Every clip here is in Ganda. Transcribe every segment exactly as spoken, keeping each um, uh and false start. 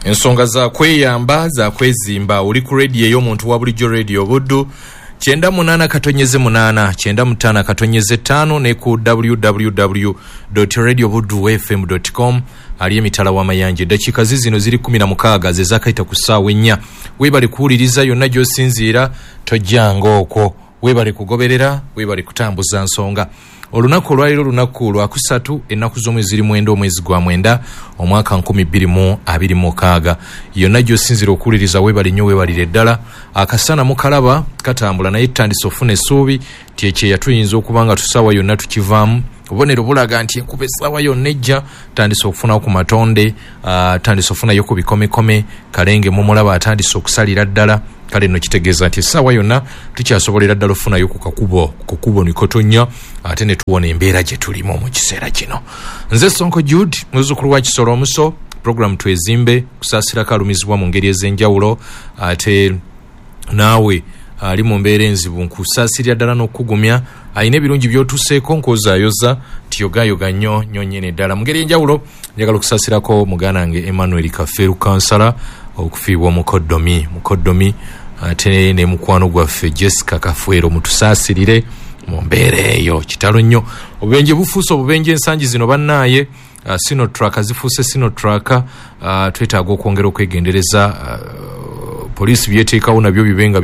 ensonga za kweyamba za kwezimba oli ku radio y'omuntu wa bulijjo radio Buddu kyenda munana katonyeze munana kyenda mutana katonyeze tano ne ku w w w dot radio buddu f m dot com ali emitala wa mayanje dakika zino ziri kumi na mukaaga ze zakaita ku ssaawa ennya webale kuwuliriza yonna gy'osinziira tojjanga okwo webale kugoberera webale kutambuza nsonga olunaku olwaliro lunaku lwakusatu ennaku z'omwezi ziri mwenda omwezi gwa mwenda omwaka nkumi bbiri mu abiri mu mukaaga yonna gy'osinziira okuwuliriza webale nnyo webalire ddala akasana mukalaba katambula naye tutandise ofuna essuubi ti ekyeya tuyinza okuba nga tusaawa yonna tukivaamu obubonero bulaga nti enkuba essaawa yonna ejja tandise okufunawo ku matonde uh, tandise ofunayo ku bikomekome kalenge mumulaba atandise okusalira ddala kale nno kitegeeza nti essaawa yonna tukyasobolera ddala ofunayo ku kakubo ku kubo nikotonya ate ne tuwona embeera gye tulimu mu kiseera kino. Nze Sonko Jude muzzukulu wa Kisoro Omuso, program Twezimbe kusaasira kalumizibwa mu ngeri ez'enjawulo ate naawe ali mu mbeera enzibu nkusaasirya ddala n'okugumya ayina ebirungi by'otuseeko nkozaayoza tiyogayoga nnyo nnyo nnyene ddala mu ngeri enjawulo njagala okusaasirako muganda wange Emmanuel Kafeeru kansala okufiibwa mukoddomi mukoddomi ate ne mukwano gwaffe Jessica Kafwero mutusaasirire mu mbeera eyo kitalo nnyo obubenje bufuuse obubenje ensangi zino bannaaye uh, sino track zifuuse sino track uh, twetaaga okwongera okwegendereza uh, poliisi byeteekawo nabyo bibenga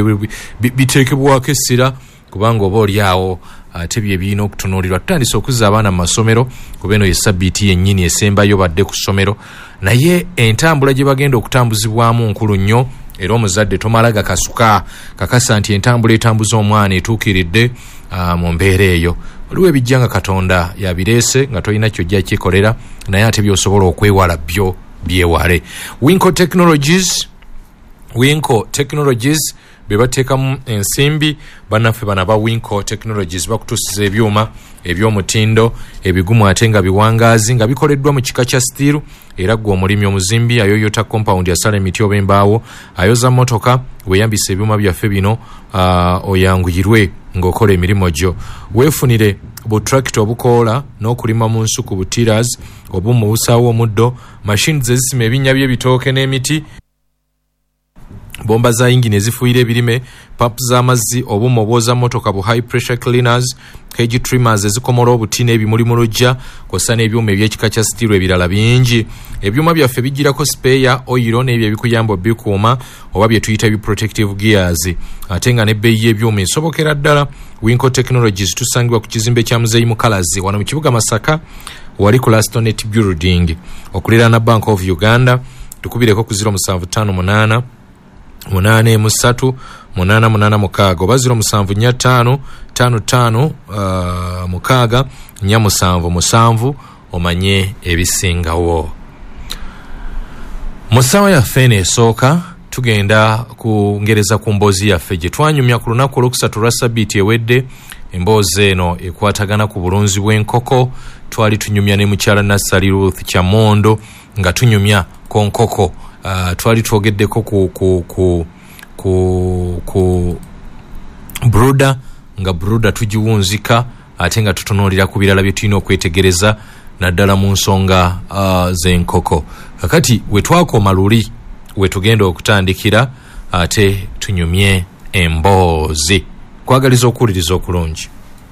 biteekebwako essira kubanga oba oli awo ate bye birina okutunuulirwa tutandise okuzza abaana mu masomero kuba eno ye sabbiiti yennyini esembayo badde ku ssomero naye entambula gye bagenda okutambuzibwamu nkulu nnyo era omuzadde tomala gakasuka kakasa nti entambula etambuza omwana etuukiridde uh, mu mbeera eyo waliwo ebijja nga Katonda yabireese nga tolina kyojja kikolera naye ate byosobola okwewala byo byewale. Winco Technologies Winco Technologies bebateekamu ensimbi bannaffe bana ba Winco Technologies bakutusiza ebyuma eby'omutindo ebigumu ate nga biwangaazi nga bikoleddwa mu kika kya steel era gwe omulimi omuzimbi ayoyota compound yasala emiti oba embaawo ayoza motoka weyambisa ebyuma byaffe bino uh, oyanguyirwe ng'okola emirimu gyo weefunire butrakita obukoola n'okulima mu nsuku butiras obumu obusaawo omuddo mashini zezisima ebinnya by'ebitooke n'emiti bomba za ingine ezifuuyira ebirime pap z'amazzi obumu obwoza motoka bu high pressure cleaners cage trimmers ezikomola obuti n'ebimuli mu lujja kw'ossa n'ebyuma eby'ekika kya steel ebirala bingi ebyuma byaffe bijjirako spare oil n'ebyo ebikuyamba obikuuma oba bye tuyita bi protective gears ate nga n'ebbeeyi y'ebyuma esobokera ddala. Winco Technologies tusangibwa ku kizimbe kya Muzeeyi mu Kalazi wano mu kibuga Masaka wali ku Lastonet Building okuliraana Bank of Uganda tukubireko ku zero seven five eight munane musatu munana munana mukaaga oba zero musanvu nnya ttaano ttaano ttaano uh, mukaaga nnya musanvu musanvu omanye ebisingawo. Mu ssaawa yaffe n'esooka tugenda kungereza ku mboozi yaffe gye twanyumya ku lunaku olwokusatu lwa sabbiiti ewedde. Emboozi eno ekwatagana ku bulunzi bw'enkoko twali tunyumya ne mukyala Nassali Ruth Kyamondo nga tunyumya ku nkoko. Uh, twali twogeddeko ku ku ku ku ku bruda nga bruda tugiwunzika ate nga tutunuulira ku birala bye tulina okwetegereza naddala mu nsonga uh, z'enkoko. Kakati we twakoma luli we tugenda okutandikira ate tunyumye emboozi kwagaliza okuwuliriza okulungi.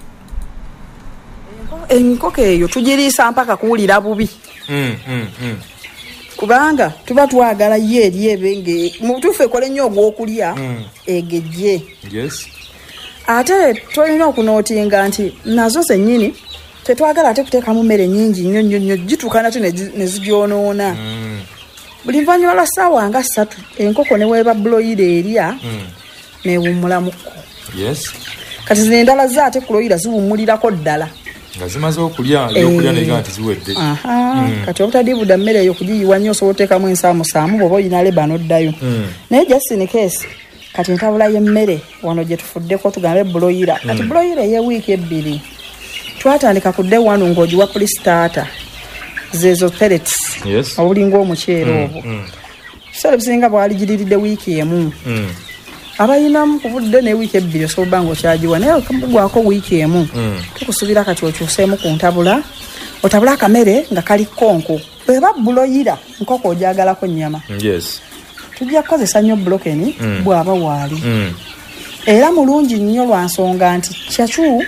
Enkoko eyo tugiriisa mpaka kuwulira bubi mm, mm, mm. kubanga tuba twagala ye eri ebenge mutuufu ekole nnyo ogw'okulya mm. egejje. Yes. Ate tolina okunootinga nti nazo zennyini tetwagala ate kuteekamu mmere nnyingi nnyo nnyo nnyo gituuka nate ne zigyonoona. Mm. Buli nvannyuma lwa ssaawa nga ssatu enkoko ne weeba buloyira erya mm. neewummulamuko. Yes. Kati zino endala zo ate kuloyira ziwummulirako ddala nga zimaze okulya ebyokulya naye nti ziwedde. Aha mm. Kati obutadibuda mmere eyo kugiyiwa nnyo osobola oteekamu ensaamu saamu bw'oba olina leba n'oddayo mm. naye just in case kati entabula y'emmere wano gye tufuddeko tugambe buloyira kati mm. buloyira ey'ewiiki ebbiri twatandika ku day one ng'ogiwa pulisitaata zezo pellets. Yes. Obulinga omuceere obwo mm. Sale bisinga bwaligiriridde wiiki emu mm. abayinamu kubudde ne wiiki ebbiri osobola nga okyagiwa naye okugwako wiiki emu mm. tukusubira kati okyuseemu ku ntabula otabula akamere nga kali konko bweba buloyira nkoko ojagalako nnyama yes tujja kukozesa nnyo bulokeni mm. bwaba waali mm. era mulungi nnyo lwa nsonga nti kyacu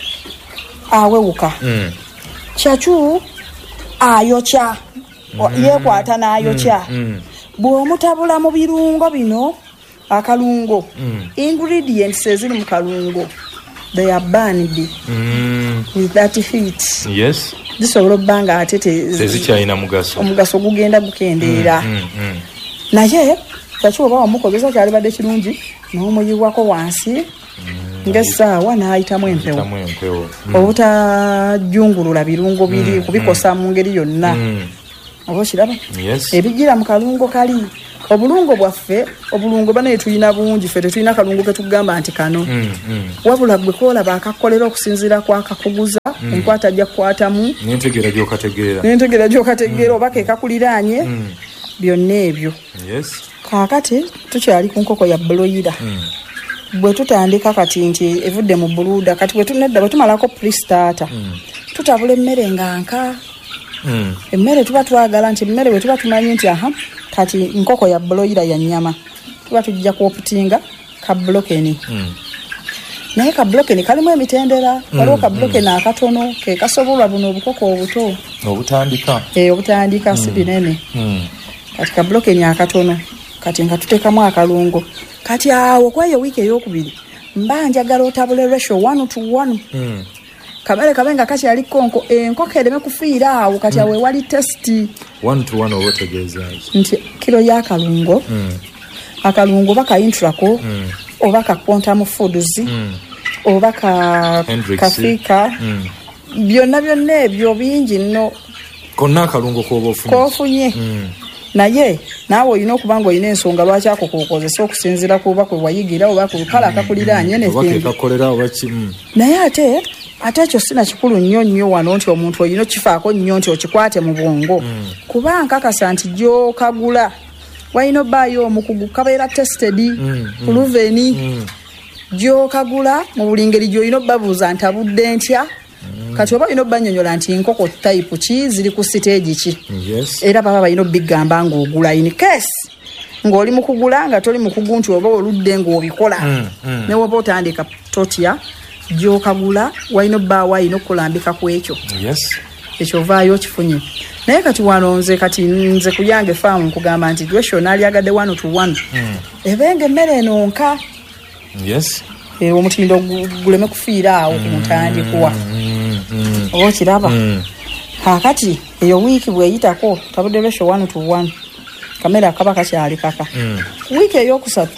awewuka mm. kyacu ayokya mm. yeekwata n'ayokya mm. mm. bw'omutabula mu birungo bino akalungo mm. ingredients eziri mu kalungo they are burned mm. with that heat yes zisobola obba nga ate tezikyalina mugaso omugaso gugenda gukendeera mm. mm. naye kyacu oba wamukozesa kyalibadde kirungi n'omuyiwako wansi mm. ng'essaawa n'ayitamu empewo mm. obutajungulula birungo biri mm. kubikosa mu ngeri yonna mm. oba okiraba yes ebigira mu kalungo kali obulungo bwaffe obulungo banaye tulina bungi ffe tetulina kalungo ke tugamba nti kano mm, mm. wabula gwe koolaba akakolera okusinziira kwakakuguza mm. enkwata ajja kukwatamu nentegera gyokategeera nentegera gyokategeera mm. oba kekakuliraanye mm. byonna ebyo yes kaakati tukyali ku nkoko ya buloyira mm. bwe tutandika kati nti evudde mu buluuda kati bwe tunedda bwe tumalako pristata mm. tutabula emmere nga nka mm. emmere tuba twagala nti emmere bwe tuba tumanyi nti aha kati nkoko ya buloyira ya nnyama tuba tujja kuoputinga ka bulokeni mm. naye ka bulokeni kalimu emitendera mm. waliwo ka bulokeni mm. akatono ke kasobolwa buno obukoko obuto obutandika e, obutandika mm. si binene mm. kati ka bulokeni akatono kati nga tutekamu akalungo kati awo kwayo wiiki eyokubiri mba njagala otabule ratio one to one mm. kamere kabenga kati ali konko enkoko ereme kufiira awo kati mm. awe wali testi one to one obotegeeza nti kilo ya kalungo mm. akalungo baka intrako mm. oba ka quantum foods mm. oba ka kafika mm. byonna byonna ebyo bingi nno konna akalungo kobofunye kofunye mm. naye naawe olina okuba nga olina ensonga lwaki ako kukozesa okusinziira kuba kwe wayigira oba kukala akakuliraanye naye ate ate ekyo sina kikulu nnyo nnyo wano nti omuntu olina okifaako nnyo nti okikwate mu bwongo mm. kuba nkakasa nti gyokagula walina obbaayo omukugu kabeera tested mm, puluveni mm. gyokagula mu buli ngeri gyolina obbabuuza nti abudde ntya mm. kati oba olina obbanyonyola nti nkoko type ki ziri ku siteegi ki yes. era baba balina obbigamba ng'ogula in case ng'oli mu kugula nga toli mukugu nti oba oludde ng'obikola mm, mm. ne woba otandika totya gyokagula walina obbaawo alina okukulambika ku ekyo yes. ekyo ovaayo kifunye naye kati wano nze kati nze kuyange faamu nkugamba nti dwesho naalyagadde one to one mm. ebenga emmere eno nka yes. e, omutindo guleme kufiira awo ku mutandikwa mm, mm, oba okiraba mm. kaakati eyo wiiki bweyitako tabudde dwesho one to one kamera akaba kakyali kaka mm. wiiki ey'okusatu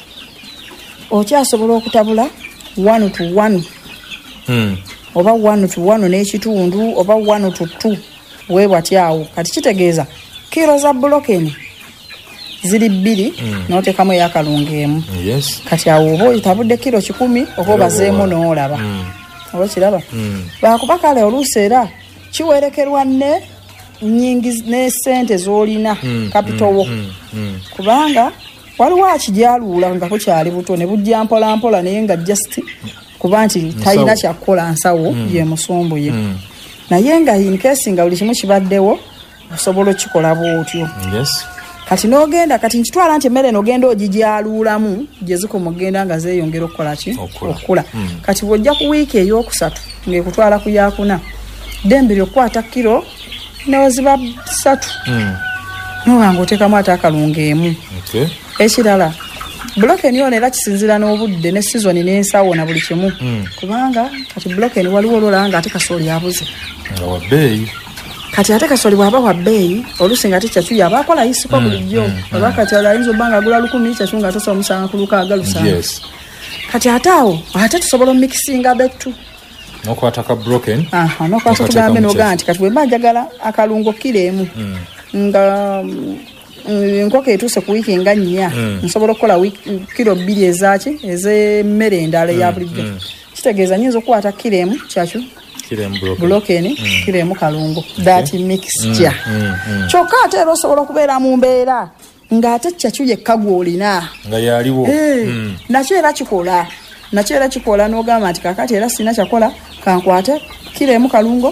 okyasobola okutabula one to one mm. oba one to one n'ekitundu oba one to two weebwatyawo kati kitegeeza kiro za bulokeni ziri bbiri mm. n'otekamu eyakalungo emu yes. kati awo oba otabudde kiro kikumi oba obazeemu n'olaba mm. oba kiraba mm. lwakuba kale oluusi era kiwerekerwa ne nnyingi ne ssente z'olina mm. kapitowo mm. mm. kubanga waliwo akijyaluula nga kukyali buto ne bujja mpola mpola naye nga just kuba nti talina kyakukola nsawo mm. ye musumbuye mm. naye nga in case nga buli kimu kibaddewo osobola okikola bwotyo yes. kati n'ogenda kati nkitwala nti emmere n'ogenda ogijyaluulamu gye zikomogenda nga zeeyongera okukola ki okukula mm. kati bw'ojja ku wiiki ey'okusatu ng'ekutwala ku yakuna dembi ly'okukwata kiro n'oziba ssatu mm. noba ng'oteekamu ate akalungo emu okay. ekirala bulokeni ono era kisinzira n'obudde ne sizoni n'ensawo na buli kimu mm. kubanga kati bulokeni waliwo olwolaba nga ate kasooli abuze nga wa bbeeyi kati ate kasooli bw'aba wa bbeeyi oluusi nga ate kyacuya aba akola yisiko mm. bulijjo mm. oba kati ayinza obba nga agula lukumi kyacu nga atosa omusanga ku lukaaga lusanga yes. kati ate awo ate tusobola omumikisinga bettu n'okwata ka bulokeni aha n'okwata tugambe n'ogaa nti kati bwe mba njagala akalungo kiro emu mm. nga enkoko etuuse ku wiiki nga nnya mm. nsobola okukola kiro bbiri ezaki ez'emmere endala eya bulijjo mm. kitegeeza nyinza okukwata kiro emu kyakyo bulokeni mm. kiro emu kalungo okay. that mixture mm. mm. mm. kyokka ate era osobola okubeera mu mbeera ng'ate kyakyo yekka gw'olina nga yaliwo hey, mm. nakyo era kikola nakyo era kikola n'ogamba nti kakati era sina kyakola kankwate kiro emu kalungo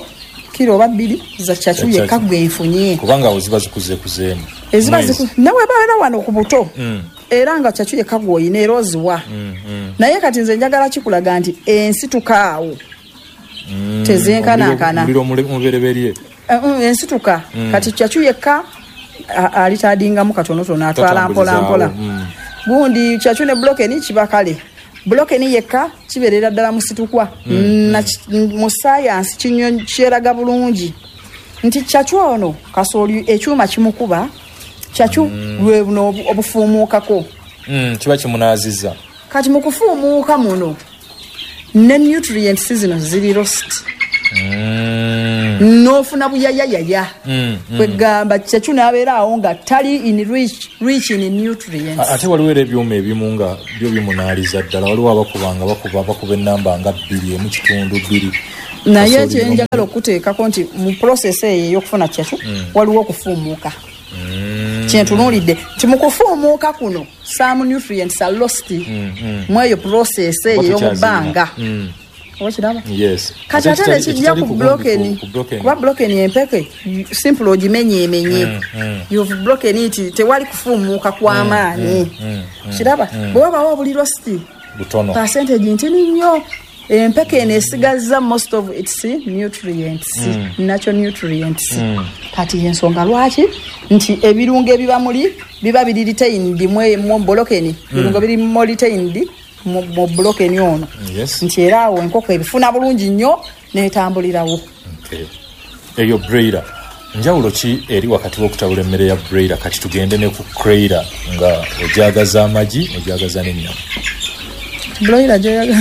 kilo oba bbiri za chachu yekka gwe nfunye kubanga oziba zikuze kuzeemu eziba ziku nawe babeera wano ku buto mm. era nga chachu yekka gwe oyina era oziwa mm, mm. naye kati nze njagala kikulaga nti ensi tukaawo mm. tezenkanankana mubereberye uh, ensi tuka mm. kati chachu yekka alitadingamu katonotono atwala mpola mpola mm. gundi chachu ne bloke ni kibakale bloke ni yekka kiberera ddala musitukwa mm. na mu science kinyo kyeraga bulungi nti chachu ono kasooli ekyuma kimukuba chachu mm. lwe buno obufuumuukako mm, kiba kimunaaziza kati mu kufuumuuka muno ne nutrients zino ziri lost mm. nofuna buyayayaya mm, mm. kwegamba chachu nabeera awo nga tali in rich, rich in nutrients. Ate waliwo era ebyuma ebimu nga byo bimunaaliza ddala waliwo abakubanga bakuba bakuba ennamba nga bbiri emu kitundu bbiri naye kyenjagala okuteekako nti mu process eyo ey'okufuna chachu mm. waliwo okufuumuuka mm. kyentunuulidde nti mu kufuumuuka kuno some nutrients are lost mm, mm. mu eyo process eyo ey'omubbanga mm. Wachidaba? Yes. Kati ate nekijja ku blockeni kuba blockeni empeke simple ogimenye emenye mm, mm. you've broken it tewali kufuumuuka kw'amaanyi mm, mm, mm, kiraba mm. bwe wabawo buli rosti butono percentage ntini nnyo empeke nesigazza most of its nutrients mm. natural nutrients mm. kati ensonga lwaki nti ebirungo ebiba muli biba biri retained mu blockeni ebirungo mm. biri mu retained mu blockeni ono yes. nti era awo enkoko ebifuna bulungi nnyo n'etambulirawo okay. eyo broiler njawulo ki eri wakati w'okutabula emmere ya broiler kati tugende ne ku broiler nga ojagaza amagi ojagaza n'ennyama broiler joyaga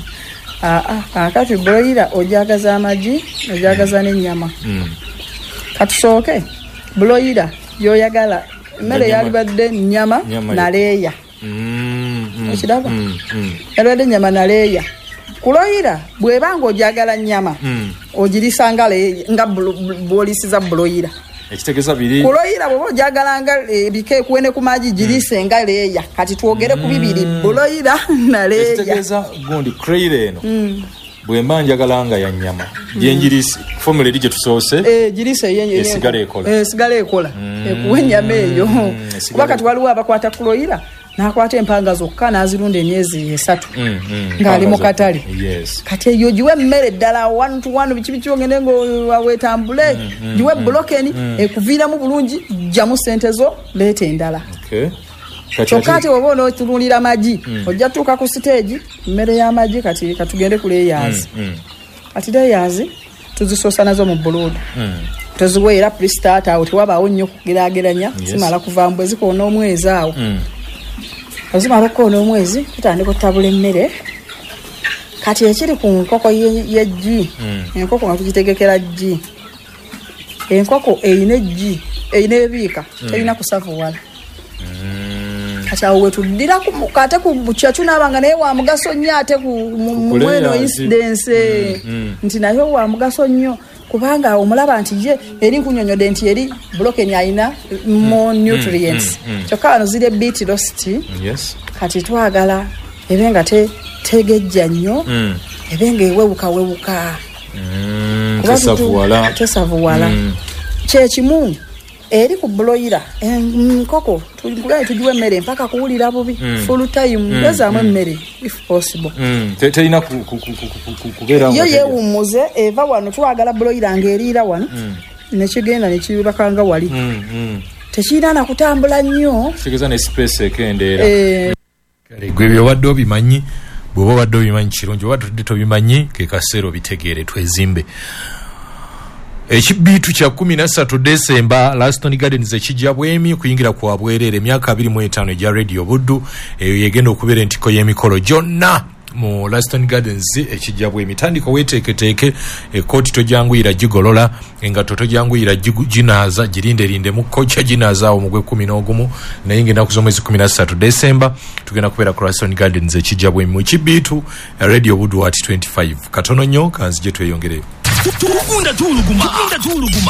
ah ah kati broiler ojagaza amagi ojagaza mm. n'ennyama mm. katusooke broiler yoyagala emmere yalibadde nnyama na leeya mm, mm, okiraba mm, mm. yalibadde nnyama na leeya kuloyira bwebanga ojagala nnyama mm. ogirisa nga nga bwolisiza broiler ekitegeza biri kuloyira bwoba ojagala nga ebike kuwene ku magi girise mm. nga leeya kati twogere mm. ku bibiri broiler na leeya ekitegeza gundi broiler eno mm. bwemba njagala nga ya nnyama gyenjirisi mm. formula eri gye tusoose eh, girise esigala ekola esigala ekola mm. ekuwa ennyama eyo kuba kati waliwo abakwata kuloyira nakwata empanga zokka nazirunda emyezi esatu mm, mm, ng'ali mu katale yes. kati eyo giwe emmere ddala one to one biki biki ogende ng'awetambule mm, mm, giwe mm, blokeni mm. ekuviiramu bulungi jjamu ssente zo leeta endala okay. kyokka ate oba onootunulira magi mm. ojja tuuka ku siteegi emmere y'amagi kati katugende ku layers mm, mm. kati layers tuzisoosa nazo mu buluuda mm. toziweera pristart awo tewabaawo nnyo kugeraageranya yes. simala kuvaamu bwe zikoona omwezi awo mm. azimala okukoona omwezi tutandika otabula emmere kati ekiri ku nkoko yeggi mm. enkoko nga tugitegekera ggi enkoko eyina eggi eyina ebiika mm. terina kusavuwala mm. kati awo wetuddira ate ku bukyakyu naabanga naye wa mugaso nnyo ate mweno incidence mm. mm. nti naye wa mugaso nnyo kubanga omulaba nti ye eri nkunyonyodde nti eri blokeni ayina mo nutrients mm, mm, mm. kyokka wano ziri bit lost yes. kati twagala ebenga te tegejja nnyo mm. ebenga ewewuka wewuka mm, tesavuwala tesavuwala mm. kyekimu eri ku broiler enkoko tugulaye tugiwe emmere mpaka kuwulira bubi mm. full time mm. gezaamu emmere mm. if possible mm. terina kubeera yo yeewummuze eva wano twagala broiler ng'eriira wano mm. nekigenda nekibakanga wali mm. mm. tekirina nakutambula nnyo kitegeeza ne space ekendeera eh. kale gwe byobadde obimanyi bw'oba obadde obimanyi kirungi oba tudde tobimanyi ke kaseera obitegeere twezimbe. Ekibitu kya kumi na ssatu Desemba Laston Gardens ekijja bwemi kuyingira kwa bwerere emyaka abiri mu etaano egya Radio Buddu eyo yegenda okubeera entiko y'emikolo gyonna mu Laston Gardens ekijja bwemi tandika weteeketeeke ekkooti tojanguyira gigolola engatto tojanguyira ginaaza girinderinde mu kocha ginaaza awo mu gwe kumi n'ogumu naye ngenda kuzomwezi kumi na ssatu Desemba tugenda kubeera ku Laston Gardens ekijja bwemi mu kibitu Radio Buddu at twenty-five katono nnyo kanzije tweyongereyo tukunda tuluguma tukunda tuluguma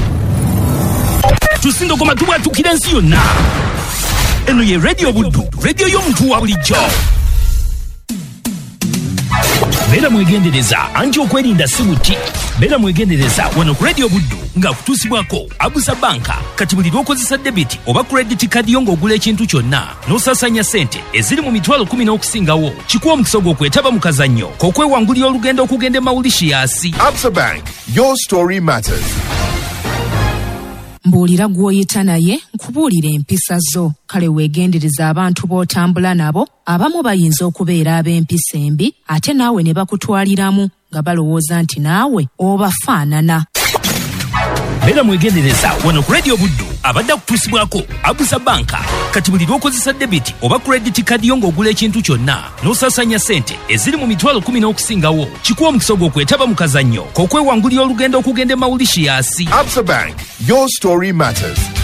tusindo koma tuwa tukira nsi yonna eno ye Radio Buddu radio y'omuntu wa bulijjo Beera mwegendereza anti okwerinda si buti. Beera mwegendereza wano ku Radio Buddu nga kutuusibwako Abusa Banka kati buli lw'okozesa debiti oba credit card yo ng'ogula ekintu kyonna n'osasanya ssente eziri mu mitwalo kumi n'okusingawo kikuwa omukisa gw'okwetaba mu kazannyo k'okwewangulira olugendo okugenda e Mauritius. Absa Bank, your story matters. Mbuulira gw'oyita naye nkubuulira empisa zo. Kale weegendereza abantu b'otambula nabo, abamu bayinza okubeera ab'empisa embi ate naawe ne bakutwaliramu nga balowooza nti naawe obafaanana. Beera mwegendereza wano ku Radio Buddu abadde kutuusibwako Abusa Banka kati buli lw'okozesa debiti oba credit card yo ng'ogula ekintu kyonna n'osasanya ssente eziri mu mitwalo kumi n'okusingawo kikuwa omukisa gw'okwetaba mu kazannyo k'okwewangulira olugendo okugenda e Mauritius. Absa Bank, your story matters.